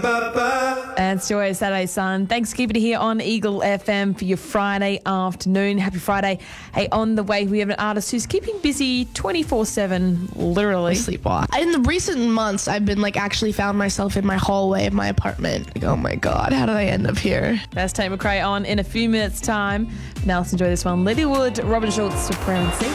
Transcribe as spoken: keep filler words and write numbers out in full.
And it's Joy Saturday Sun. Thanks for keeping it here on Eagle F M for your Friday afternoon. Happy Friday. Hey, on the way, we have an artist who's keeping busy twenty-four seven, literally. Sleepwalk. In the recent months, I've been like actually found myself in my hallway of my apartment. Like, oh my God, how did I end up here? That's Tate McRae on in a few minutes' time. Now let's enjoy this one. Lydia Wood, Robin Schultz, Supremacy.